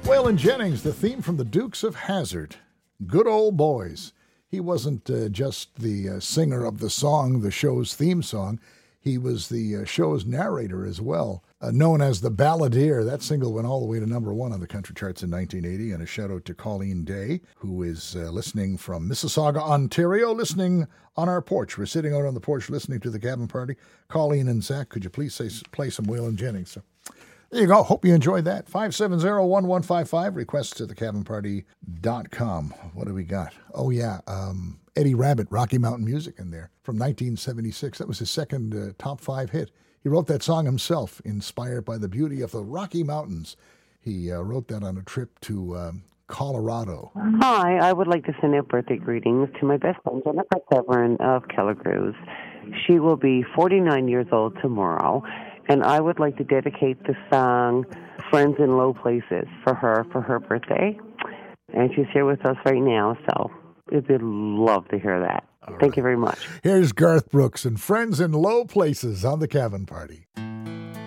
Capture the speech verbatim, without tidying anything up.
Waylon Jennings, the theme from the Dukes of Hazzard, Good Old Boys. He wasn't uh, just the uh, singer of the song, the show's theme song. He was the uh, show's narrator as well, uh, known as the Balladeer. That single went all the way to number one on the country charts in nineteen eighty. And a shout out to Colleen Day, who is uh, listening from Mississauga, Ontario, listening on our porch. We're sitting out on the porch listening to the Cabin Party. Colleen and Zach, could you please say, play some Waylon Jennings? So, there you go. Hope you enjoyed that. five seven zero, one one five five. Requests at the cabin party dot com. What do we got? Oh, yeah. Um, Eddie Rabbitt, Rocky Mountain Music in there from nineteen seventy-six. That was his second uh, top five hit. He wrote that song himself, inspired by the beauty of the Rocky Mountains. He uh, wrote that on a trip to um, Colorado. Hi, I would like to send out birthday greetings to my best friend, Jennifer Severin of Keller Cruz. She will be forty-nine years old tomorrow. And I would like to dedicate the song Friends in Low Places for her for her birthday. And she's here with us right now, so we'd love to hear that. All Thank right. you very much. Here's Garth Brooks and Friends in Low Places on the Cabin Party.